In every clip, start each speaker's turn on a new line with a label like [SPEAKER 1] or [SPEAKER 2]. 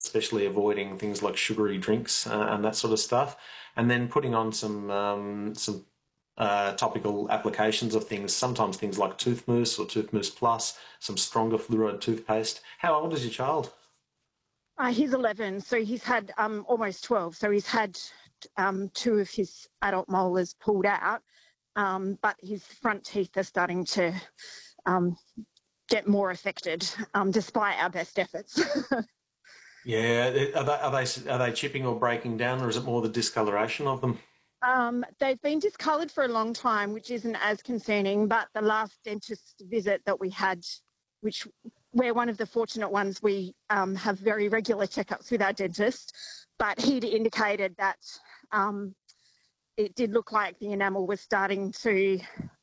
[SPEAKER 1] especially avoiding things like sugary drinks and that sort of stuff, and then putting on some topical applications of things, sometimes things like tooth mousse or tooth mousse plus, some stronger fluoride toothpaste. How old is your child?
[SPEAKER 2] He's 11, so he's had almost 12. So he's had 2 of his adult molars pulled out, but his front teeth are starting to get more affected, despite our best efforts.
[SPEAKER 1] Yeah, are they chipping or breaking down, or is it more the discoloration of them?
[SPEAKER 2] They've been discoloured for a long time, which isn't as concerning, but the last dentist visit that we had, which we're one of the fortunate ones, we have very regular checkups with our dentist, but he'd indicated that it did look like the enamel was starting to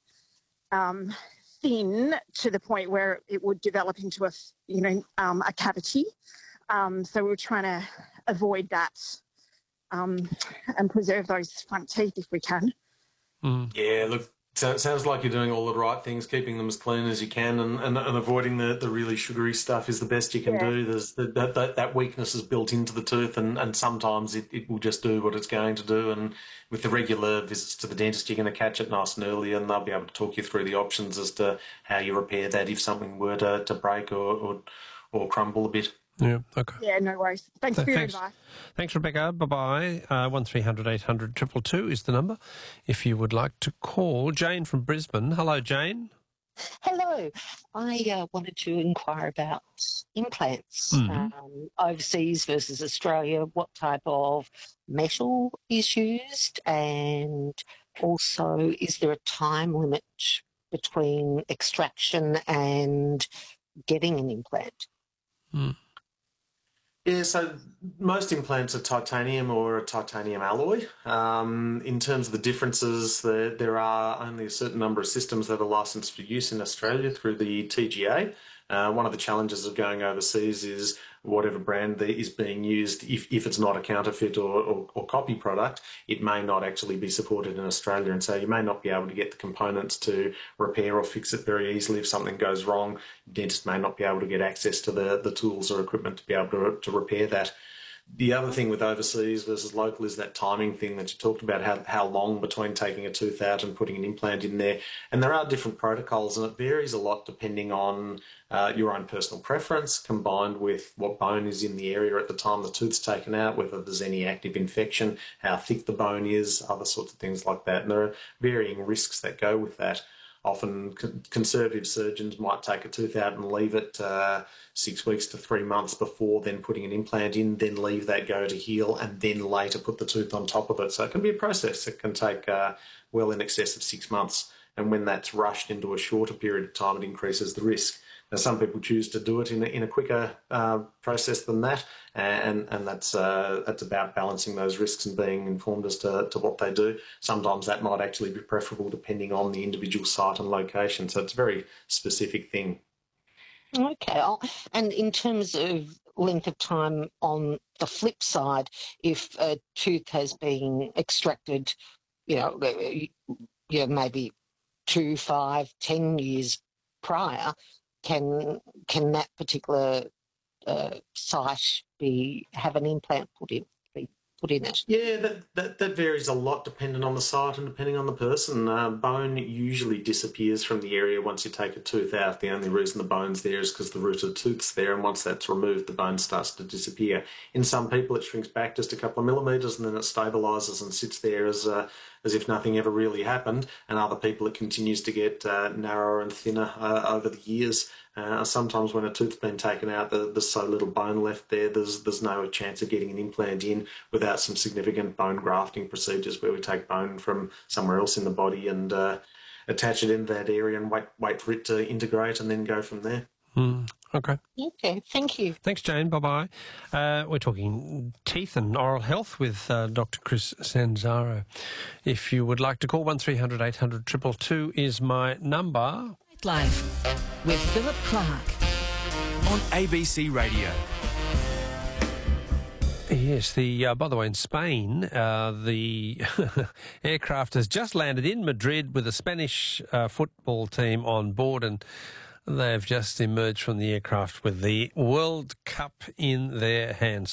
[SPEAKER 2] thin to the point where it would develop into a cavity. So we're trying to avoid that and preserve those front teeth if we can.
[SPEAKER 1] Yeah, look, so it sounds like you're doing all the right things, keeping them as clean as you can, and avoiding the really sugary stuff is the best you can do. There's that weakness is built into the tooth, and sometimes it will just do what it's going to do. And with the regular visits to the dentist, you're going to catch it nice and early, and they'll be able to talk you through the options as to how you repair that if something were to break or crumble a bit.
[SPEAKER 3] Yeah, okay.
[SPEAKER 2] Yeah, no worries. Thanks for your advice.
[SPEAKER 3] Thanks, Rebecca. Bye-bye. 1300 800 222 is the number if you would like to call. Jane from Brisbane. Hello, Jane.
[SPEAKER 4] Hello. I wanted to inquire about implants overseas versus Australia, what type of metal is used, and also is there a time limit between extraction and getting an implant?
[SPEAKER 1] Yeah, so most implants are titanium or a titanium alloy. In terms of the differences, there are only a certain number of systems that are licensed for use in Australia through the TGA. One of the challenges of going overseas is whatever brand is being used, if it's not a counterfeit or copy product, it may not actually be supported in Australia. And so you may not be able to get the components to repair or fix it very easily. If something goes wrong, dentists may not be able to get access to the tools or equipment to be able to repair that. The other thing with overseas versus local is that timing thing that you talked about, how long between taking a tooth out and putting an implant in there. And there are different protocols, and it varies a lot depending on your own personal preference, combined with what bone is in the area at the time the tooth's taken out, whether there's any active infection, how thick the bone is, other sorts of things like that. And there are varying risks that go with that. Often conservative surgeons might take a tooth out and leave it 6 weeks to 3 months before then putting an implant in, then leave that go to heal, and then later put the tooth on top of it. So it can be a process that can take well in excess of 6 months. And when that's rushed into a shorter period of time, it increases the risk. Now, some people choose to do it in a quicker process than that, and that's about balancing those risks and being informed as to what they do. Sometimes that might actually be preferable depending on the individual site and location, so it's a very specific thing.
[SPEAKER 4] Okay, and in terms of length of time on the flip side, if a tooth has been extracted, maybe 2, 5, 10 years prior, can that particular site have an implant put in it?
[SPEAKER 1] Yeah, that varies a lot depending on the site and depending on the person. Bone usually disappears from the area once you take a tooth out. The only reason the bone's there is because the root of the tooth's there, and once that's removed, the bone starts to disappear. In some people, it shrinks back just a couple of millimetres and then it stabilises and sits there as if nothing ever really happened. And other people, it continues to get narrower and thinner over the years. Sometimes when a tooth's been taken out, there's so little bone left there, there's no chance of getting an implant in without some significant bone grafting procedures where we take bone from somewhere else in the body and attach it into that area and wait for it to integrate and then go from there.
[SPEAKER 3] Okay.
[SPEAKER 4] Okay, thank you.
[SPEAKER 3] Thanks, Jane. Bye-bye. We're talking teeth and oral health with Dr. Chris Sanzaro. If you would like to call, 1300 800 222 is my number.
[SPEAKER 5] Life with Philip Clark
[SPEAKER 6] on ABC Radio.
[SPEAKER 3] Yes, by the way, in Spain, the aircraft has just landed in Madrid with a Spanish football team on board, and they've just emerged from the aircraft with the World Cup in their hands.